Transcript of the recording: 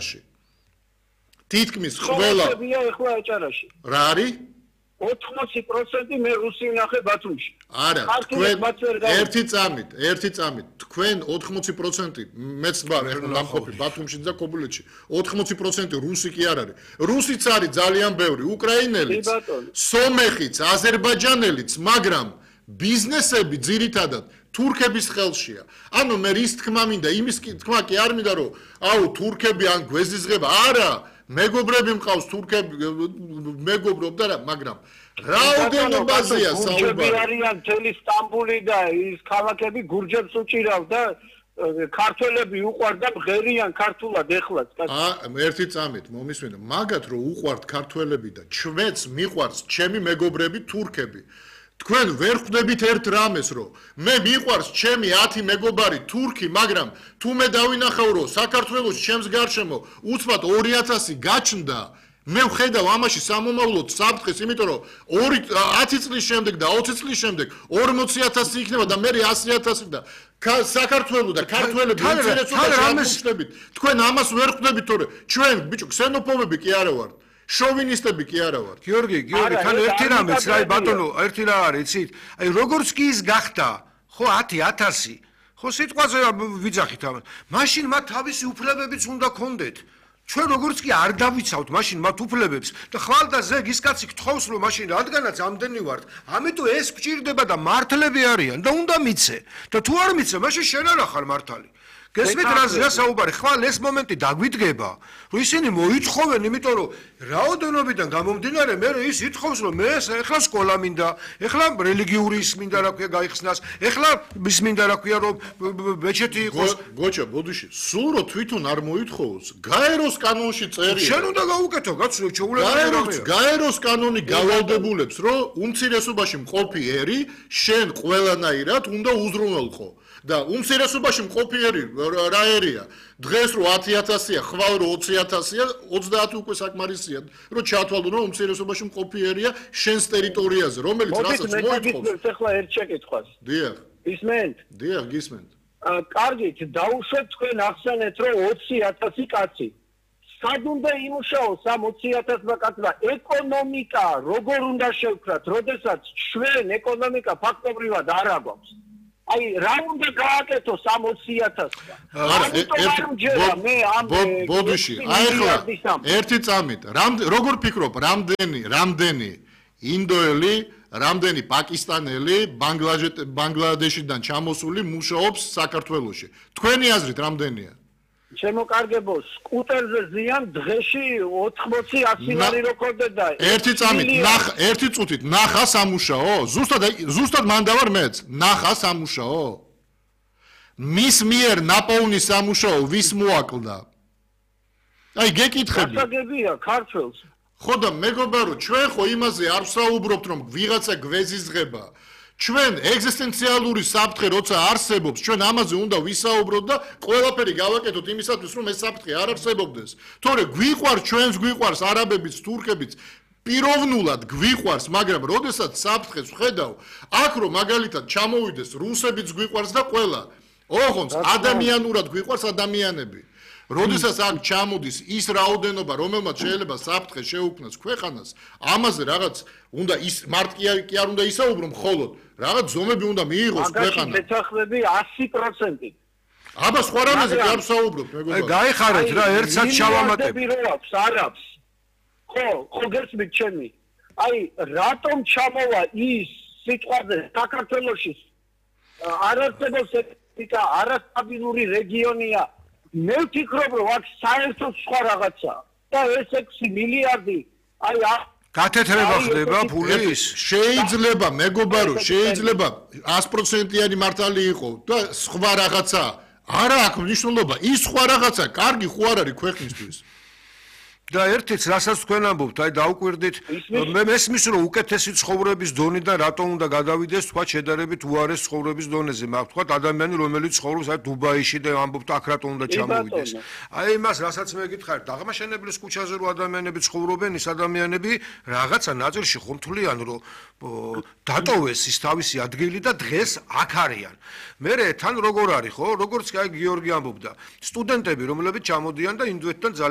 აჭარაში. თითქმის ყველა ეხლა აჭარაში. რა არის? 80% მე რუსი ვნახე ბათუმში. არა, თქვენ ერთი წამით, თქვენ 80% მეც ვარ ნამყოფი ბათუმში და კობილეთში. 80% რუსი კი არ არის. რუსიც არის ძალიან ბევრი, უკრაინელიც, სომეხიც, აზერბაიჯანელიც, მაგრამ ბიზნესები ძირითადად თურქების ხელშია. ანუ მე რის თქმა მინდა, იმის თქმა კი არ მინდა, რომ აუ თურქები ან გვეზიზღება, არა, მეგობრები მყავს თურქები, მეგობრობ და რა, მაგრამ რაოდენობაზეა საუბარი. არიან მთელი სტამბული და ის ქალაქები გურჯებს უჭირავ და ქართველები უყვართ და ღერიან ქართულად ეხლაც. ერთი წამით მომისმენთ, მაგათ რომ უყვართ ქართველები და ჩვენც მიყვარს ჩემი მეგობრები თურქები. თქვენ ვერ ხვდებით ერთ რამეს, რომ მე მიყვარს ჩემი 10 მეგობარი თურქი, მაგრამ თუ მე დავინახავ, რომ საქართველოს ჩემს გარშემო უცბად 2000 გაჩნდა, მე ვხედავ ამაში სამომავლოდ საფრთხეს, იმიტომ რომ 10 წლის შემდეგ და 20 წლის შემდეგ 40000 იქნება და მე 100000 და საქართველოს და ქართველები უცერესობთ. თქვენ ამას ვერ ხვდებით, თორე ჩვენ ბიჭო ქსენოფობები კი არა ვართ. შოვინისტები კი არა ვართ. გიორგი, თან ერთი რამეც, რა ბატონო, ერთი რა არის, იცით? აი როგორც კი ის გახდა, ხო 10000, ხო სიტყვაზე ვიძახით ამას. მაშინ მათ თავისი უფლებებიც უნდა ქონდეთ. ჩვენ როგორც კი არ დავიცავთ მაშინ მათ უფლებებს და ხვალ და ზეგ ის კაცი გთხოვს რომ მაშინ რადგანაც ამდენი ვართ, ამიტომ ეს გვჭირდება და მართლები არიან და უნდა მიცე. და თუ არ მიცე, მაშინ შენ არა ხარ მართალი. გესმით რა საუბარი, ხვალ ეს მომენტი დაგვიდგება, რომ ისინი მოითხოვენ, იმიტომ რომ რაოდენობიდან გამომდინარე მე ის ითხოვს რომ მე ეხლა სკოლა მინდა, ეხლა რელიგიური ის მინდა რა ქვია გაიხსნას, ეხლა ის მინდა რა ქვია რომ მეჩეთი იყოს. გოჩა, ბოდიში, სულ რო თვითონ არ მოითხოვოს, გაეროს კანონში წერია. შენ უნდა გაუკეთო, გაცნო ჩაულებრივია. გაეროს კანონი გავალდებულებს, რომ უმცირესობაში მყოფი ერი შენ ყველანაირად უნდა უზრუნველყო. და უმცირესობაში მყოფი ერი რა ერია? დღეს რო 10000-ია, ხვალ რო 20000-ია, 30 უკვე საკმარისია, რომ ჩათვალო რომ უმცირესობაში მყოფი ერია შენს ტერიტორიაზე, რომელიც რასაც მოითხოვს. ეხლა ერთ შეკითხვას. დიახ. ისმენთ? დიახ, გისმენთ. კარგით, დაუშვეთ თქვენ ახსენეთ რომ 20000 კაცი. სად უნდა იმუშაოს ამ 20000 კაცმა? ეკონომიკა როგორ უნდა შევქრათ, როდესაც ჩვენ ეკონომიკა ფაქტობრივად არ აგვაქვს? აი რა უნდა გააკეთოს ამ 20000-ს? ბოდიში, აი ხლა ერთი წამით, როგორ ფიქრობ, რამდენი ინდოელი, რამდენი პაკისტანელი, ბანგლადეშიდან ჩამოსული მუშაობს საქართველოში? თქვენი აზრით რამდენია? შემოკარგებო, სკუტერზე ზიან დღეში 80-100 ლარი რო ქონდედა. ერთი წამით, ერთი წუთით ნახა სამუშაო? ზუსტად მან დავარ მეც, ნახა სამუშაო? მის მიერ ნაპოვნი სამუშაო ვის მოაკლდა? აი გეკითხები. გასაგებია ქართველს. ხო და მეგობარო, ჩვენ ხო იმაზე არ ვსაუბრობთ, რომ ვიღაცა გვეზიზღება. ჩვენ ეგზისტენციალური საფრთხე როცა არსებობს, ჩვენ ამაზე უნდა ვისაუბროთ და ყველაფერი გავაკეთოთ იმისათვის, რომ ეს საფრთხე არ არსებობდეს. თორე გვიყვარს, ჩვენს გვიყვარს არაბებიც, თურქებიც, პიროვნულად გვიყვარს, მაგრამ როდესაც საფრთხეს ვხედავ, აქ რომ მაგალითად ჩამოვიდეს რუსებიც გვიყვარს და ყველა. ოღონდ ადამიანურად გვიყვარს ადამიანები. როდესაც აქ ჩამოდის ის რაოდენობა, რომელმაც შეიძლება საფრთხე შეუქმნას ქვეყანას, ამაზე რაღაც უნდა ის მარტი კი არ უნდა ისაუბრო მხოლოდ, რაღაც ზომები უნდა მიიღოს ქვეყანა. მაგაში მეთანხმები 100%. აბა სხვა რამეზე კი არ ვსაუბრობ, მეგობარ. გაიხარეთ რა, ერთსად ჩავამატებ. არაბს. ხო გესმით ჩემი. აი რატომ ჩამოვა ის სიტყვაზე საქართველოში არ არსებობს ეთნიკა, არასტაბილური რეგიონია. მე ვფიქრობ რომ აქ საერთოდ სხვა რაღაცა და ეს 6 მილიარდი აი გათეთრება ხდება ფულის. შეიძლება მეგობარო, შეიძლება 100%-იანი მართალი იყო და სხვა რაღაცა. არა აქვს მნიშვნელობა, ის სხვა რაღაცა, კარგი ხო არ არის ქვეყნისთვის. და ერთიც რასაც თქვენ ამბობთ, აი დაუკვირდით, მე მესმის რომ უკეთესი ცხოვრების დონიდან რატომ უნდა გადავიდეს თქვა შედარებით უარეს ცხოვრების დონეზე, მაგ თქვა ადამიანი რომელიც ცხოვრობს აი დუბაიში და ამბობთ აქ რატომ უნდა ჩამოვიდეს. აი იმას რასაც მე გითხარით, აღმაშენებლის ქუჩაზე რო ადამიანები ცხოვრობენ, ის ადამიანები რაღაცა ნაწილში ხომთვლიან რომ დატოვეს ის თავისი ადგილი და დღეს აქ არიან. მერე თან როგორ არის ხო? როგორც კი აი გიორგი ამბობდა, სტუდენტები რომლებიც ჩამოდიან და ინდოეთთან